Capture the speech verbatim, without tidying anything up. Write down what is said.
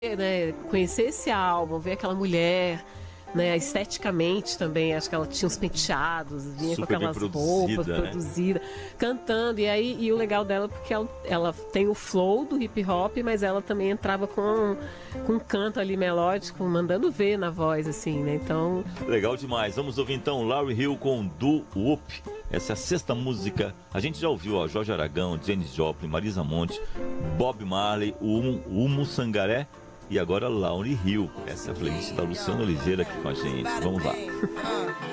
né, conhecer esse álbum, ver aquela mulher, né, esteticamente também, acho que ela tinha uns penteados, vinha Super com aquelas bem produzida, roupas né? produzidas, cantando, e aí e o legal dela é porque ela, ela tem o flow do hip hop, mas ela também entrava com, com um canto ali melódico, mandando ver na voz, assim, né, então... Legal demais. Vamos ouvir então Lauryn Hill com Do Whoop. Essa é a sexta música. A gente já ouviu, ó, Jorge Aragão, Janis Joplin, Marisa Monte, Bob Marley, o Humo Sangaré e agora Lauryn Hill. Essa é a playlist da Luciana Oliveira aqui com a gente. Vamos lá.